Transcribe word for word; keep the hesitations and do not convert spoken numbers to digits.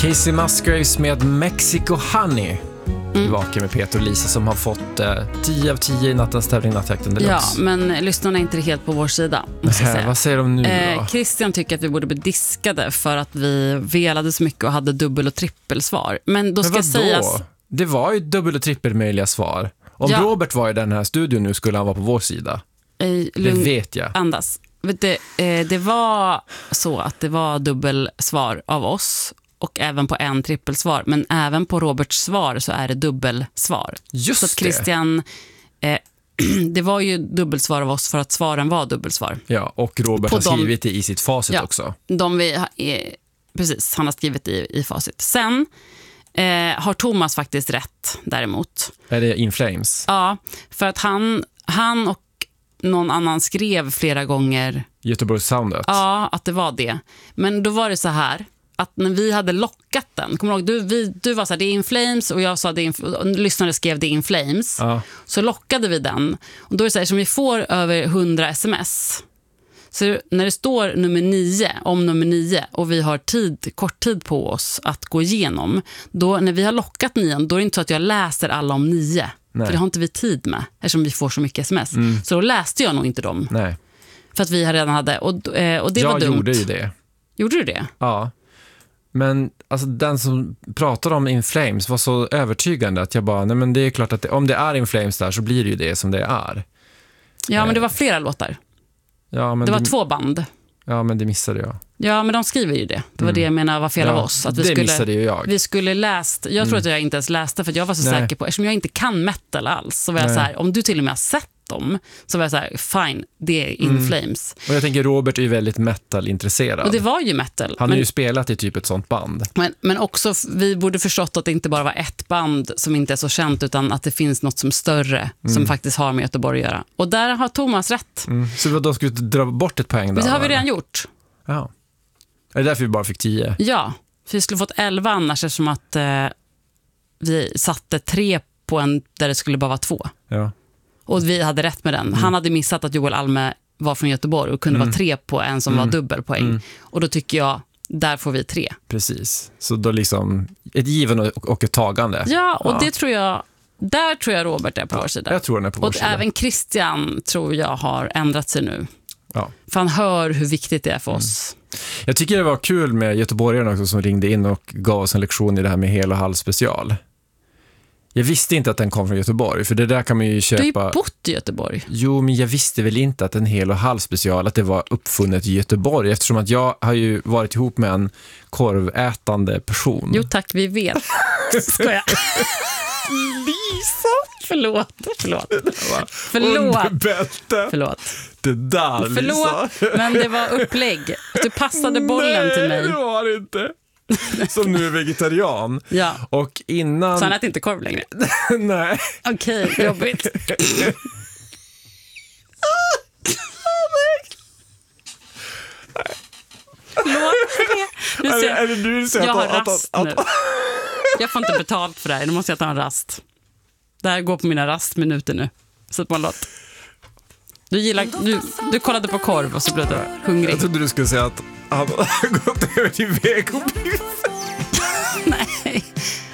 Casey Musgraves med Mexico Honey. Mm. Vaken med Peter och Lisa som har fått eh, tio av tio i nattens tävling Nattjakten Deluxe. Ja, men lyssnarna är inte helt på vår sida, måste jag säga. Vad säger de nu då? Eh, Christian tycker att vi borde bli diskade för att vi velade så mycket och hade dubbel- och trippelsvar. Men då ska men sägas... Det var ju dubbel- och trippelmöjliga svar. Om ja. Robert var i den här studion nu skulle han vara på vår sida. Eh, det vet jag. Andas. Vet du, eh, det var så att det var dubbelsvar av oss och även på en trippelsvar, men även på Roberts svar så är det dubbelsvar. Just så att Christian, eh, det var ju dubbelsvar av oss för att svaren var dubbelsvar. Ja, och Robert på har de, skrivit det i sitt facit ja, också. De vi, eh, precis, han har skrivit det i, i facit. Sen eh, har Thomas faktiskt rätt däremot. Är det In Flames? Ja, för att han, han och någon annan skrev flera gånger Göteborgs Soundet. Ja, att det var det. Men då var det så här att när vi hade lockat den, kommer du ihåg, du, vi, du var så här, det är In Flames och jag sa det, och lyssnare skrev det In Flames. Ja. Så lockade vi den. Och då är det så här, som vi får över hundra sms. Så när det står nummer nio, om nummer nio, och vi har tid, kort tid på oss att gå igenom, då när vi har lockat nian, då är det inte så att jag läser alla om nio. Nej. För det har inte vi tid med, eftersom vi får så mycket sms. Mm. Så då läste jag nog inte dem. Nej. För att vi redan hade, och, och det jag var dumt. Jag gjorde ju det. Gjorde du det? Ja. Men alltså, den som pratade om In Flames var så övertygande att jag bara, nej men det är klart att det, om det är In Flames där så blir det ju det som det är. Ja, eh. men det var flera låtar. Ja, men det var det, två band. Ja, men det missade jag. Ja, men de skriver ju det. Det var mm. det jag menar var fel ja, av oss. Att vi det skulle, missade ju jag. Vi skulle läst, jag tror mm. att jag inte ens läste för att jag var så Nej. säker på, eftersom jag inte kan metal alls, så var jag så här, om du till och med har sett dem, så var jag så här, fine, det är In mm. Flames. Och jag tänker Robert är ju väldigt metal-intresserad. Och det var ju metal. Han har ju spelat i typ ett sånt band. Men, men också, vi borde förstått att det inte bara var ett band som inte är så känt, utan att det finns något som större mm. som faktiskt har med Göteborg att göra. Och där har Thomas rätt. Mm. Så då skulle du dra bort ett poäng där? Det har vi redan gjort. Ja. Är det därför vi bara fick tio? Ja, för vi skulle fått elva annars, eftersom att eh, vi satte tre på en där det skulle bara vara två. Ja. Och vi hade rätt med den. Mm. Han hade missat att Joel Alme var från Göteborg och kunde mm. vara tre på en som mm. var dubbelpoäng. Mm. Och då tycker jag, där får vi tre. Precis. Så då liksom ett givande och ett tagande. Ja, och ja. det tror jag, där tror jag Robert är på ja, vår sida. Jag tror han är på vår och sida. Och även Christian tror jag har ändrat sig nu. Ja. För han hör hur viktigt det är för oss. Mm. Jag tycker det var kul med göteborgarna också som ringde in och gav oss en lektion i det här med hel- och halvspecial. Jag visste inte att den kom från Göteborg, för det där kan man ju köpa... Du har ju bott i Göteborg. Jo, men jag visste väl inte att en hel- och halvspecial, att det var uppfunnet i Göteborg, eftersom att jag har ju varit ihop med en korvätande person. Jo tack, vi vet. Ska jag? Lisa! Förlåt, förlåt. Förlåt. Förlåt. Det där, Lisa. Förlåt, men det var upplägg. Du passade bollen Nej, till mig. Nej, det var det inte. Som nu är vegetarian. Ja. Och innan... Så han äter inte korv längre? Nej. Okej, okay, jobbigt. Förlåt. Nu ser jag, är det du som jag har att, rast att, nu. Att... Jag får inte betalt för det här. Nu måste jag ta en rast. Det här går på mina rastminuter nu. Sätt på en låt. Du, gillar, du, du kollade på korv och så blev du hungrig. Jag trodde du skulle säga att han har gått över till vegobiff.